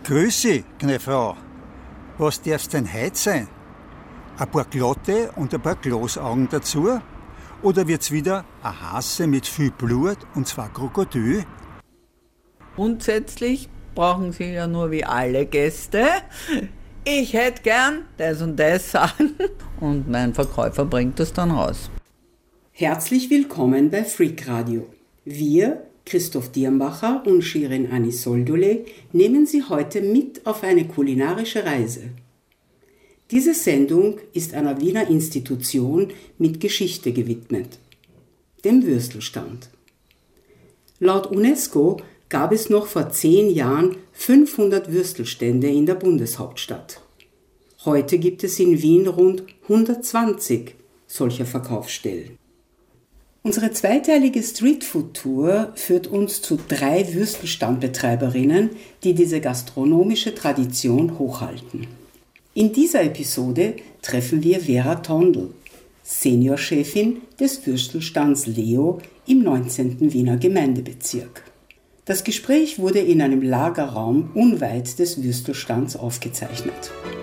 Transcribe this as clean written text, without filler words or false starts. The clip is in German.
Grüßi, gnä Frau. Was darf's denn heute sein? Ein paar glatte und ein paar Glasaugen dazu? Oder wird's wieder eine Hase mit viel Blut und 2 Krokodil? Grundsätzlich brauchen Sie ja nur wie alle Gäste: ich hätte gern das und das sagen. Und mein Verkäufer bringt das dann raus. Herzlich willkommen bei Freak Radio. Wir, Christoph Dirnbacher und Shirin Anisoldule, nehmen Sie heute mit auf eine kulinarische Reise. Diese Sendung ist einer Wiener Institution mit Geschichte gewidmet, dem Würstelstand. Laut UNESCO gab es noch vor 10 Jahren 500 Würstelstände in der Bundeshauptstadt. Heute gibt es in Wien rund 120 solcher Verkaufsstellen. Unsere zweiteilige Streetfood-Tour führt uns zu 3 Würstelstandbetreiberinnen, die diese gastronomische Tradition hochhalten. In dieser Episode treffen wir Vera Tondl, Seniorchefin des Würstelstands Leo im 19. Wiener Gemeindebezirk. Das Gespräch wurde in einem Lagerraum unweit des Würstelstands aufgezeichnet.